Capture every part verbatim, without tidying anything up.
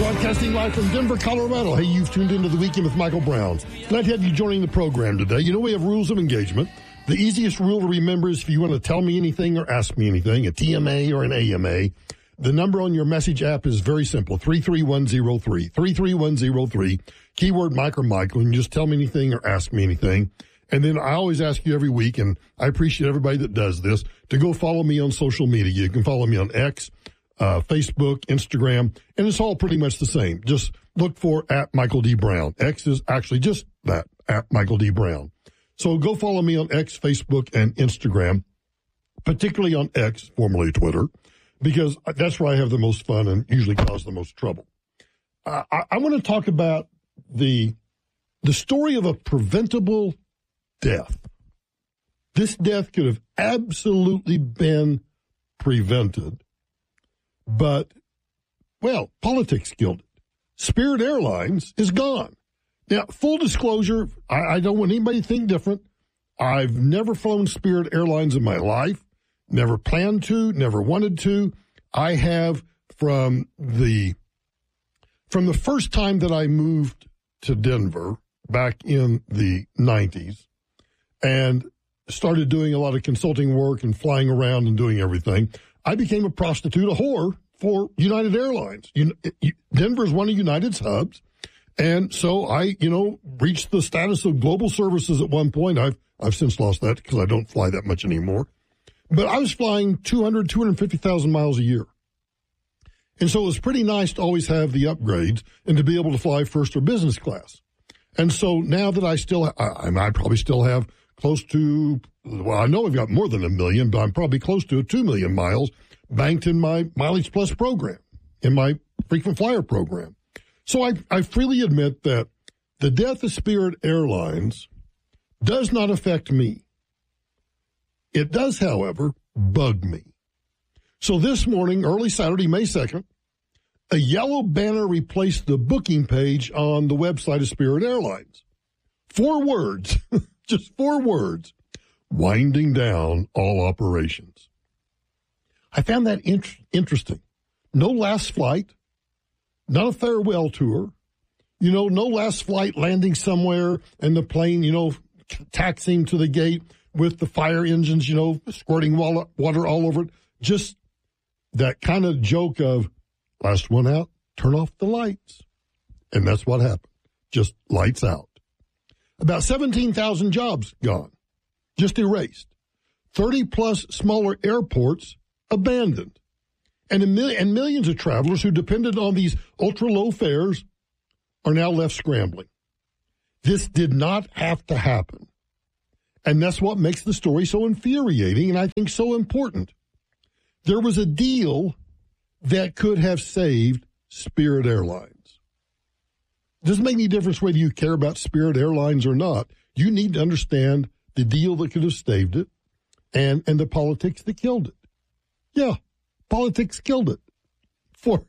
Broadcasting live from Denver, Colorado. Hey, you've tuned into The Weekend with Michael Brown. Glad to have you joining the program today. You know, we have rules of engagement. The easiest rule to remember is if you want to tell me anything or ask me anything, a T M A or an A M A, the number on your message app is very simple, three three one zero three, three three one zero three, keyword Mike or Michael, and you just tell me anything or ask me anything. And then I always ask you every week, and I appreciate everybody that does this, to go follow me on social media. You can follow me on X, uh, Facebook, Instagram, and it's all pretty much the same. Just look for at Michael D. Brown. X is actually just that, at Michael D. Brown. So go follow me on X, Facebook, and Instagram, particularly on X, formerly Twitter, because that's where I have the most fun and usually cause the most trouble. Uh, I, I want to talk about the the story of a preventable death. This death could have absolutely been prevented, but, well, politics killed it. Spirit Airlines is gone. Now, full disclosure, I, I don't want anybody to think different. I've never flown Spirit Airlines in my life, never planned to, never wanted to. I have from the from the first time that I moved to Denver back in the nineties and started doing a lot of consulting work and flying around and doing everything, I became a prostitute, a whore for United Airlines. You, Denver is one of United's hubs. And so I, you know, reached the status of global services at one point. I've I've since lost that because I don't fly that much anymore. But I was flying two hundred, two hundred fifty thousand miles a year. And so it was pretty nice to always have the upgrades and to be able to fly first or business class. And so now that I still, I, I probably still have close to, well, I know I've got more than a million, but I'm probably close to two million miles banked in my Mileage Plus program, in my frequent flyer program. So I, I freely admit that the death of Spirit Airlines does not affect me. It does, however, bug me. So this morning, early Saturday, May second, a yellow banner replaced the booking page on the website of Spirit Airlines. Four words, just four words, winding down all operations. I found that in- interesting. No last flight. Not a farewell tour, you know, no last flight landing somewhere and the plane, you know, taxiing to the gate with the fire engines, you know, squirting water all over it. Just that kind of joke of last one out, turn off the lights. And that's what happened. Just lights out. About seventeen thousand jobs gone, just erased. thirty plus smaller airports abandoned. And, a mil- and millions of travelers who depended on these ultra-low fares are now left scrambling. This did not have to happen. And that's what makes the story so infuriating and I think so important. There was a deal that could have saved Spirit Airlines. Doesn't make any difference whether you care about Spirit Airlines or not. You need to understand the deal that could have saved it and, and the politics that killed it. Yeah. Politics killed it. For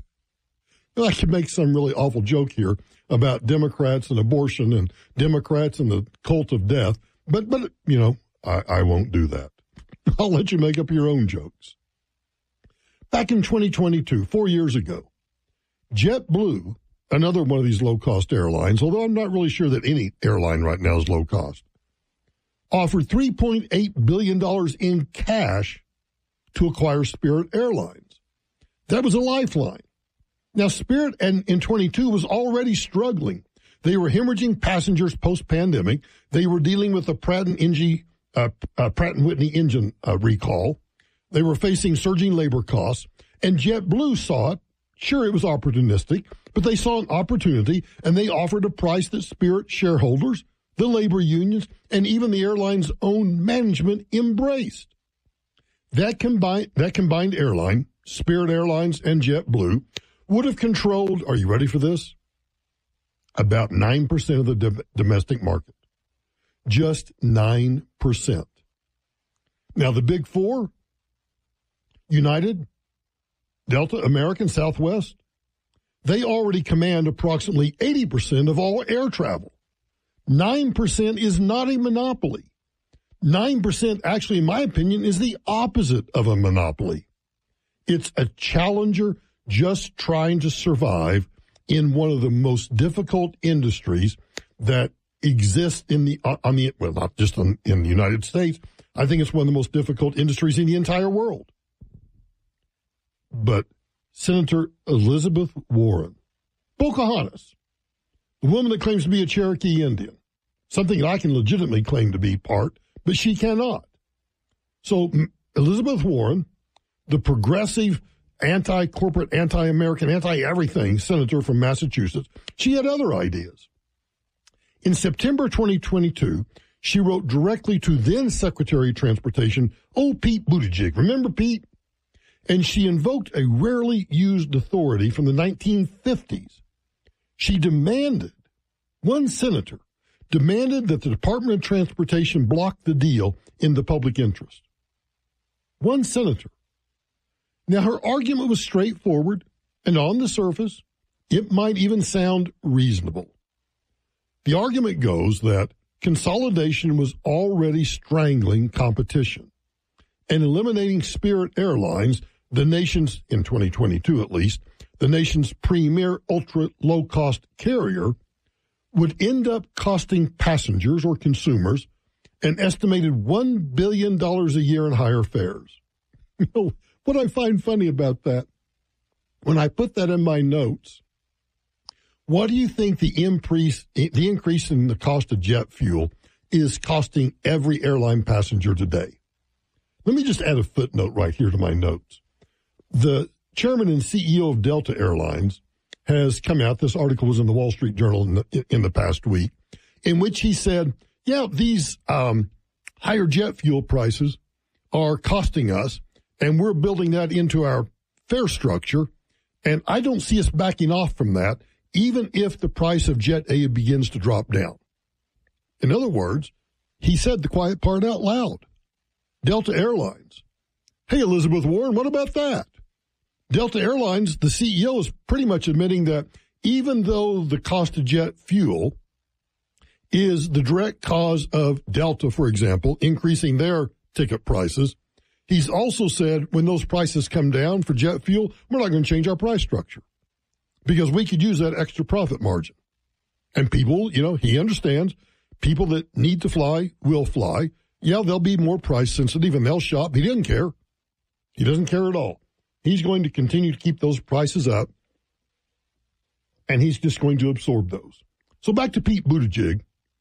I could make some really awful joke here about Democrats and abortion and Democrats and the cult of death, but but you know I, I won't do that. I'll let you make up your own jokes. Back in twenty twenty-two, four years ago, JetBlue, another one of these low-cost airlines, although I'm not really sure that any airline right now is low cost, offered three point eight billion dollars in cash to acquire Spirit Airlines. That was a lifeline. Now, Spirit in, in twenty-two was already struggling. They were hemorrhaging passengers post-pandemic. They were dealing with the Pratt and, Inge, uh, uh, Pratt and Whitney engine uh, recall. They were facing surging labor costs. And JetBlue saw it. Sure, it was opportunistic, but they saw an opportunity, and they offered a price that Spirit shareholders, the labor unions, and even the airline's own management embraced. That combined, that combined airline, Spirit Airlines and JetBlue, would have controlled, are you ready for this? About nine percent of the do- domestic market. Just nine percent. Now, the big four, United, Delta, American, Southwest, they already command approximately eighty percent of all air travel. nine percent is not a monopoly. nine percent, actually, in my opinion, is the opposite of a monopoly. It's a challenger just trying to survive in one of the most difficult industries that exists in the, on the, well, not just on, in the United States. I think it's one of the most difficult industries in the entire world. But Senator Elizabeth Warren, Pocahontas, the woman that claims to be a Cherokee Indian, something that I can legitimately claim to be part, but she cannot. So Elizabeth Warren, the progressive, anti-corporate, anti-American, anti-everything senator from Massachusetts, she had other ideas. In September twenty twenty-two, she wrote directly to then Secretary of Transportation, oh, Pete Buttigieg. Remember Pete? And she invoked a rarely used authority from the nineteen fifties. She demanded, one senator, demanded that the Department of Transportation block the deal in the public interest. One senator. Now, her argument was straightforward, and on the surface, it might even sound reasonable. The argument goes that consolidation was already strangling competition, and eliminating Spirit Airlines, the nation's, in twenty twenty-two at least, the nation's premier ultra-low-cost carrier, would end up costing passengers or consumers an estimated one billion dollars a year in higher fares. You know, what I find funny about that, when I put that in my notes, what do you think the increase, the increase in the cost of jet fuel is costing every airline passenger today? Let me just add a footnote right here to my notes. The chairman and C E O of Delta Airlines has come out, this article was in the Wall Street Journal in the, in the past week, in which he said, yeah, these um, higher jet fuel prices are costing us, and we're building that into our fare structure, and I don't see us backing off from that, even if the price of Jet A begins to drop down. In other words, he said the quiet part out loud. Delta Airlines. Hey, Elizabeth Warren, what about that? Delta Airlines, the C E O is pretty much admitting that even though the cost of jet fuel is the direct cause of Delta, for example, increasing their ticket prices, he's also said when those prices come down for jet fuel, we're not going to change our price structure because we could use that extra profit margin. And people, you know, he understands people that need to fly will fly. Yeah, they'll be more price sensitive and they'll shop. He doesn't care. He doesn't care at all. He's going to continue to keep those prices up, and he's just going to absorb those. So back to Pete Buttigieg.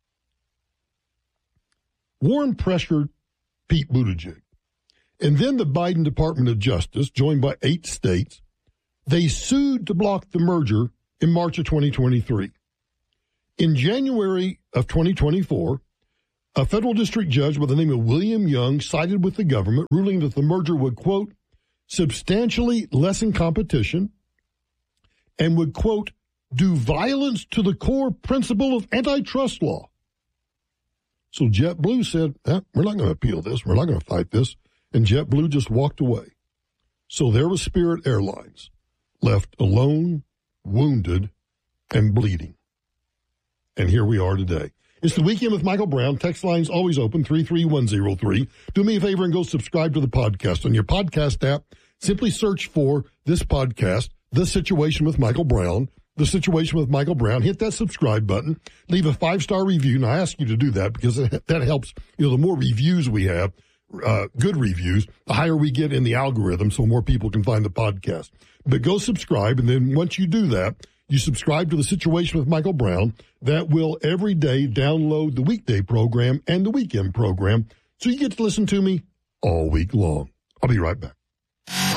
Warren pressured Pete Buttigieg. And then the Biden Department of Justice, joined by eight states, they sued to block the merger in March of twenty twenty-three. In January of twenty twenty-four, a federal district judge by the name of William Young sided with the government, ruling that the merger would, quote, substantially lessen competition and would, quote, do violence to the core principle of antitrust law. So JetBlue said, eh, we're not going to appeal this. We're not going to fight this. And JetBlue just walked away. So there was Spirit Airlines, left alone, wounded, and bleeding. And here we are today. It's the Weekend with Michael Brown. Text line's always open, three three one zero three. Do me a favor and go subscribe to the podcast. On your podcast app, simply search for this podcast, The Situation with Michael Brown, The Situation with Michael Brown. Hit that subscribe button. Leave a five-star review. And I ask you to do that because that helps. You know, the more reviews we have, uh, good reviews, the higher we get in the algorithm so more people can find the podcast. But go subscribe, and then once you do that, you subscribe to The Situation with Michael Brown. That will every day download the weekday program and the weekend program so you get to listen to me all week long. I'll be right back.